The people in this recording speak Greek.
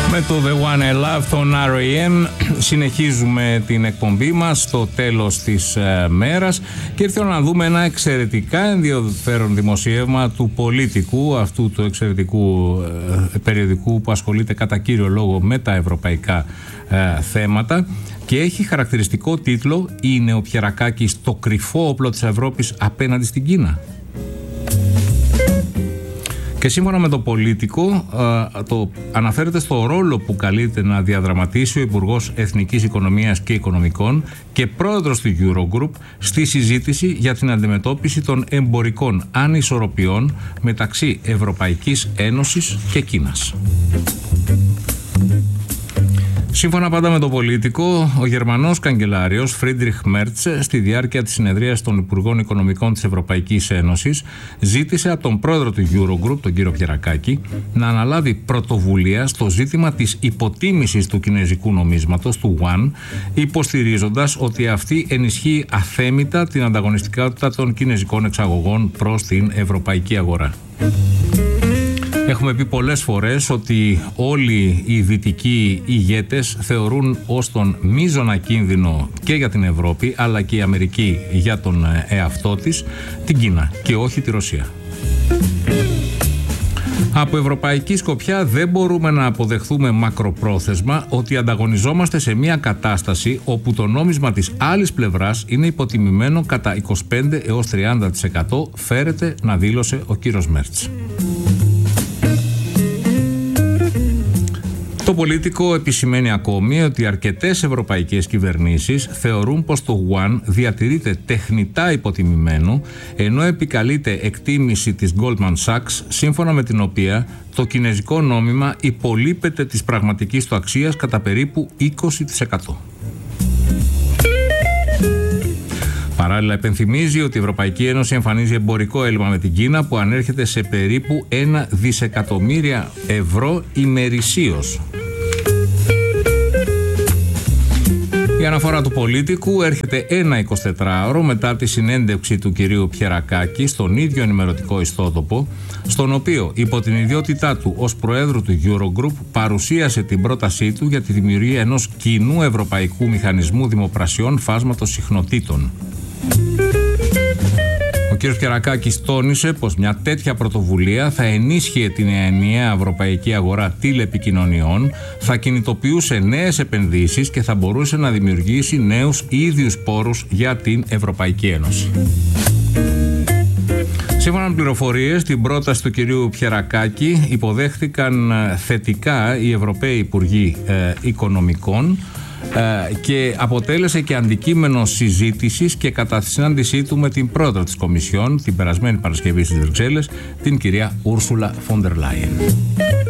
Με το The One I Love, τον R.E.M. συνεχίζουμε την εκπομπή μας στο τέλος της μέρας και ήρθε να δούμε ένα εξαιρετικά ενδιαφέρον δημοσίευμα του Πολίτικου, αυτού του εξαιρετικού περιοδικού που ασχολείται κατά κύριο λόγο με τα ευρωπαϊκά θέματα και έχει χαρακτηριστικό τίτλο «Είναι ο Πιερακάκης το κρυφό όπλο της Ευρώπης απέναντι στην Κίνα?» Και σύμφωνα με το Πολίτικο, το αναφέρεται στο ρόλο που καλείται να διαδραματίσει ο Υπουργός Εθνικής Οικονομίας και Οικονομικών και πρόεδρος του Eurogroup στη συζήτηση για την αντιμετώπιση των εμπορικών ανισορροπιών μεταξύ Ευρωπαϊκής Ένωσης και Κίνας. Σύμφωνα πάντα με το Πολίτικο, ο Γερμανός καγκελάριος Φρίντριχ Μέρτς στη διάρκεια της συνεδρίας των Υπουργών Οικονομικών της Ευρωπαϊκής Ένωσης ζήτησε από τον πρόεδρο του Eurogroup, τον κύριο Πιερακάκη, να αναλάβει πρωτοβουλία στο ζήτημα της υποτίμησης του κινέζικου νομίσματος, του Yuan, υποστηρίζοντας ότι αυτή ενισχύει αθέμητα την ανταγωνιστικότητα των κινέζικων εξαγωγών προς την ευρωπαϊκή αγορά. Έχουμε πει πολλές φορές ότι όλοι οι δυτικοί ηγέτες θεωρούν ως τον μείζωνα κίνδυνο και για την Ευρώπη αλλά και η Αμερική για τον εαυτό της την Κίνα και όχι τη Ρωσία. Από ευρωπαϊκή σκοπιά δεν μπορούμε να αποδεχθούμε μακροπρόθεσμα ότι ανταγωνιζόμαστε σε μια κατάσταση όπου το νόμισμα της άλλης πλευράς είναι υποτιμημένο κατά 25 έως 30%, φέρεται να δήλωσε ο κύριος Μέρτς. Το Πολίτικο επισημαίνει ακόμη ότι αρκετές ευρωπαϊκές κυβερνήσεις θεωρούν πως το Yuan διατηρείται τεχνητά υποτιμημένο, ενώ επικαλείται εκτίμηση της Goldman Sachs, σύμφωνα με την οποία το κινέζικο νόμιμα υπολείπεται της πραγματικής του αξίας κατά περίπου 20%. Παράλληλα, επενθυμίζει ότι η Ευρωπαϊκή Ένωση εμφανίζει εμπορικό έλλειμμα με την Κίνα που ανέρχεται σε περίπου 1 δισεκατομμύρια ευρώ ημερησίως. Η αναφορά του Πολίτικου έρχεται ένα 24ωρο μετά τη συνέντευξη του κυρίου Πιερακάκη στον ίδιο ενημερωτικό ιστότοπο, στον οποίο υπό την ιδιότητά του ως Προέδρου του Eurogroup παρουσίασε την πρότασή του για τη δημιουργία ενός κοινού ευρωπαϊκού μηχανισμού δημοπρασιών φάσματος συχνοτήτων. Ο κ. Πιερακάκης τόνισε πως μια τέτοια πρωτοβουλία θα ενίσχυε την ενιαία ευρωπαϊκή αγορά τηλεπικοινωνιών, θα κινητοποιούσε νέες επενδύσεις και θα μπορούσε να δημιουργήσει νέους ίδιους πόρους για την Ευρωπαϊκή Ένωση. Σύμφωνα με πληροφορίες, την πρόταση του κυρίου Πιερακάκη υποδέχθηκαν θετικά οι Ευρωπαίοι Υπουργοί Οικονομικών και αποτέλεσε και αντικείμενο συζήτησης και κατά τη συνάντησή του με την πρόεδρο της Κομισιόν την περασμένη Παρασκευή στις Βρυξέλλες, την κυρία Ούρσουλα Φον ντερ Λάιεν.